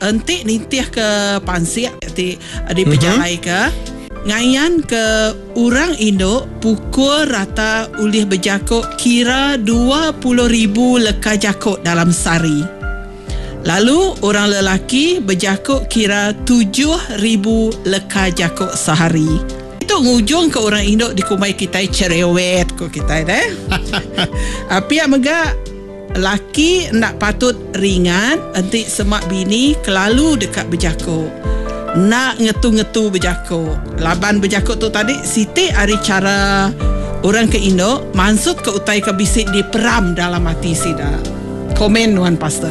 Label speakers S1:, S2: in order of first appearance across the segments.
S1: entik nintih ke pansik di pejalai ke ngayan ke orang Indo pukul rata ulih berjakuk kira 20,000 lekar jakuk dalam sehari. Lalu orang lelaki berjakuk kira 7,000 lekar jakuk sehari. Itu ngujung ke orang Indo dikumai kita cerewet ko kita deh. Pihak mega laki nak patut ringan entik semak bini kelalu dekat berjakuk. Nak ngetu-ngetu berjakuk. Laban berjakuk tu tadi Siti hari cara orang ke Indo maksud ke utai ke bisik di peram dalam hati sida. Komen Wan Pastor.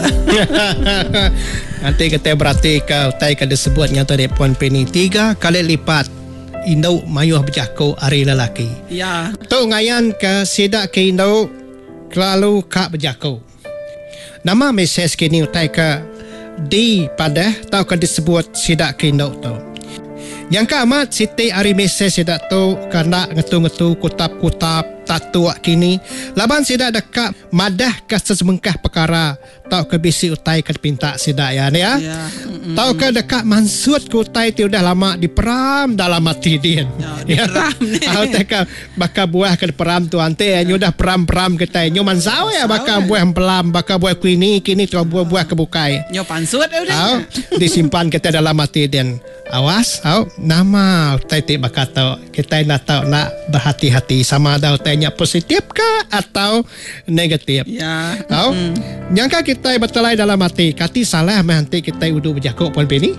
S2: Nanti kita berarti ke utai ke disebut nyata di Puan Penny 3 kali lipat Indo mayuh berjakuk hari lelaki.
S1: Ya.
S2: Tu ngayan ke sida ke Indo kelalu kak berjakuk. Nama mesej kini utai ke di pada tau kan disebut sidak kindo tu. Yang ke amat Siti hari mesej sidak tu kena ngetu-ngetu kutap-kutap tatu kini. Laban sidak dekat madah ke sesengkah perkara tau ke bisi utai ke pinta sidak ya. Tau ke dekat mansut ke utai ti udah lama diperam dalam hati dia.
S1: Diperam ni.
S2: Tahu teka bakal buah ke peram tu ante udah peram-peram kita nyo mansau ya bakal buah pelam bakal buah kini tu buah kebukai.
S1: Nyo pansut udah.
S2: Disimpan kita dalam hati dia. Awas, nama utai ti bakal tahu kita nak tahu nak berhati-hati sama ada utainya positif ke atau negatif.
S1: Ya.
S2: Nyangka kita bertelai dalam hati kati salah nanti kita udu berjakuk Puan Penny.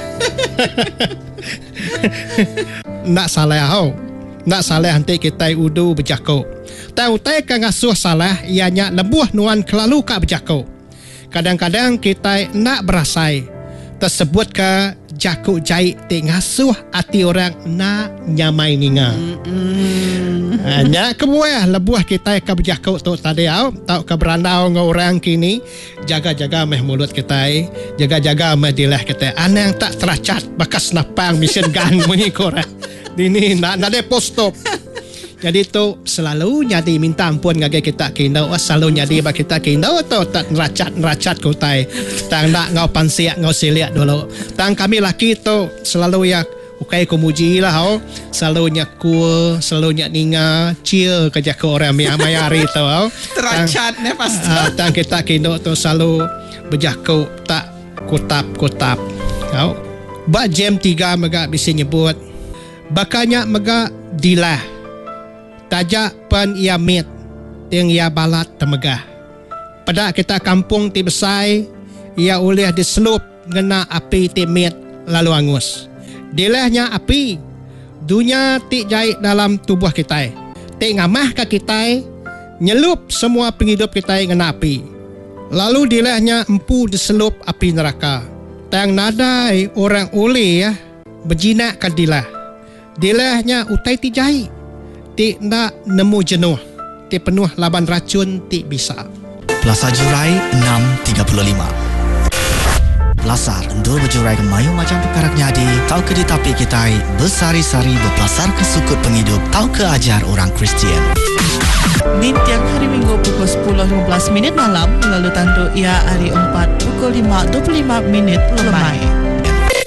S2: Nak salah nak salah nanti kita udu berjakuk. Tahu utai kan ngasuh salah ianya lebuh nuan kelalu kak berjakuk. Kadang-kadang kita nak berasai tersebut ke jakuk jahit ti ngasuh hati orang nak nyamai ninga. Hanya kebuah lebuah kita ke berjakuk tu tadi tau ke berandau dengan orang kini jaga-jaga meh mulut kita jaga-jaga meh dilah kita anang tak teracat bekas napang mesin gang bunyi korang ini nak ada post-stop. Jadi tu selalu jadi minta ampun ngage kita kindo selalu jadi bagi kita kindo tu tak neracat kutai tang nak ngau pansiak ngau siliak dulu tang kami laki tu selalu ya ukai ko muji lah selalu nyakul selalu nyak ninga cia kerja ke orang mayari tu
S1: teracat ne pasti
S2: tang kita kindo tu selalu berjaku tak kutap ba jam 3 mega bisa nyebut bakanya mega dilah tajak pen ia mit yang ia balat temegah. Pada kita kampung ti besai ia ulih diselup ngena api ti mit lalu angus. Dilahnya api dunia ti jahit dalam tubuh kita. Ti ngamah ke kita nyelup semua penghidup kita ngena api. Lalu dilahnya empu diselup api neraka. Tang nadai orang ulih berjinak ke dilah. Dilahnya utai ti jahit. Ti nak nemu jenuh. Ti penuh laban racun ti bisa.
S3: Plaza Jurai 6.35. Lasar untuk berjurai ke mayu macam perkara nyadi. Tau ke di tapi kita bersari-sari berpelasar ke sukut penghidup. Tau ke ajar orang Kristian.
S1: Di tiap hari Minggu pukul 10.15 malam. Lalu tandu ia hari 4 pukul 5.25 lemai.